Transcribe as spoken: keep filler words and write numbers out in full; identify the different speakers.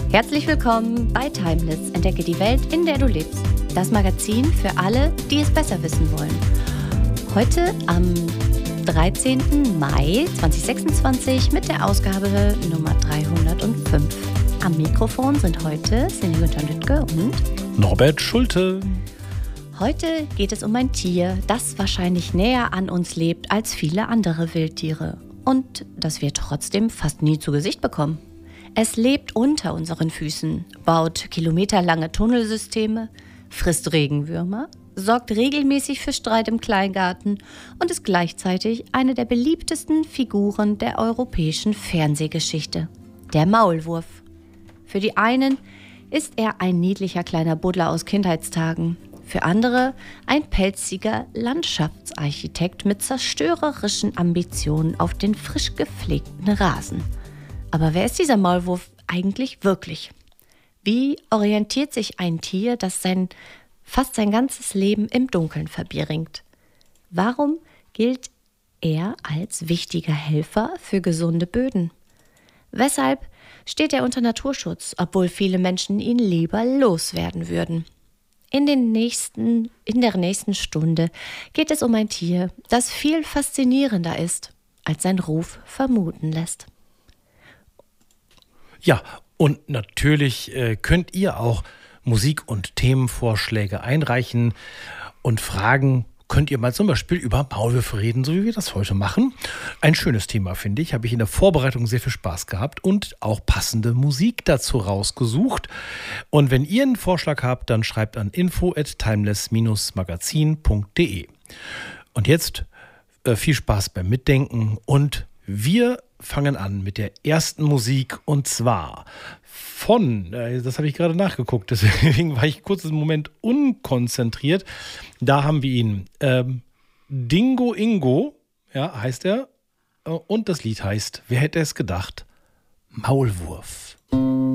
Speaker 1: Herzlich willkommen bei Timeless. Entdecke die Welt, in der du lebst. Das Magazin für alle, die es besser wissen wollen. Heute am dreizehnten Mai zweitausendsechsundzwanzig mit der Ausgabe Nummer dreihundertfünf. Am Mikrofon sind heute Sinne Günther Lüttke und
Speaker 2: Norbert Schulte.
Speaker 1: Heute geht es um ein Tier, das wahrscheinlich näher an uns lebt als viele andere Wildtiere und das wir trotzdem fast nie zu Gesicht bekommen. Es lebt unter unseren Füßen, baut kilometerlange Tunnelsysteme, frisst Regenwürmer, sorgt regelmäßig für Streit im Kleingarten und ist gleichzeitig eine der beliebtesten Figuren der europäischen Fernsehgeschichte, der Maulwurf. Für die einen ist er ein niedlicher kleiner Buddler aus Kindheitstagen, für andere ein pelziger Landschaftsarchitekt mit zerstörerischen Ambitionen auf den frisch gepflegten Rasen. Aber wer ist dieser Maulwurf eigentlich wirklich? Wie orientiert sich ein Tier, das sein, fast sein ganzes Leben im Dunkeln verbringt? Warum gilt er als wichtiger Helfer für gesunde Böden? Weshalb steht er unter Naturschutz, obwohl viele Menschen ihn lieber loswerden würden? In, den nächsten, in der nächsten Stunde geht es um ein Tier, das viel faszinierender ist, als sein Ruf vermuten lässt.
Speaker 2: Ja, und natürlich äh, könnt ihr auch Musik- und Themenvorschläge einreichen und Fragen könnt ihr mal zum Beispiel über Maulwürfe reden, so wie wir das heute machen. Ein schönes Thema, finde ich. Habe ich in der Vorbereitung sehr viel Spaß gehabt und auch passende Musik dazu rausgesucht. Und wenn ihr einen Vorschlag habt, dann schreibt an info at timeless magazin punkt de. Und jetzt äh, viel Spaß beim Mitdenken und wir fangen an mit der ersten Musik und zwar von, äh, das habe ich gerade nachgeguckt, deswegen war ich kurz einen Moment unkonzentriert. Da haben wir ihn. Ähm, Dingo Ingo, ja, heißt er. Und das Lied heißt, wer hätte es gedacht? Maulwurf.